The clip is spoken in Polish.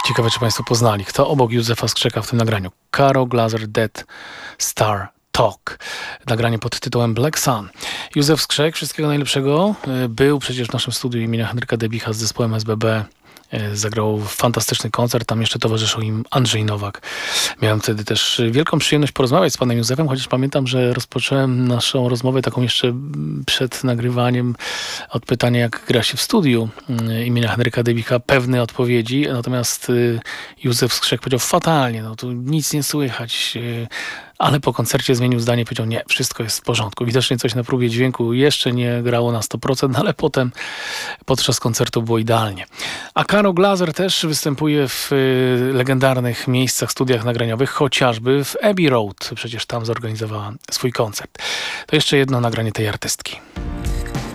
Ciekawe, czy Państwo poznali, kto obok Józefa Skrzeka w tym nagraniu. Caro Glaser, Dead Star Talk. Nagranie pod tytułem Black Sun. Józef Skrzek, wszystkiego najlepszego. Był przecież w naszym studiu imienia Henryka Debicha z zespołem SBB. Zagrał fantastyczny koncert, tam jeszcze towarzyszył im Andrzej Nowak. Miałem wtedy też wielką przyjemność porozmawiać z panem Józefem, chociaż pamiętam, że rozpocząłem naszą rozmowę taką jeszcze przed nagrywaniem od pytania, jak gra się w studiu imienia Henryka Debicha, pewne odpowiedzi, natomiast Józef Skrzek powiedział fatalnie, no tu nic nie słychać, ale po koncercie zmienił zdanie, powiedział nie, wszystko jest w porządku. Widocznie coś na próbie dźwięku jeszcze nie grało na 100%, ale potem podczas koncertu było idealnie. A Caro Glaser też występuje w legendarnych miejscach, studiach nagraniowych, chociażby w Abbey Road. Przecież tam zorganizowała swój koncert. To jeszcze jedno nagranie tej artystki.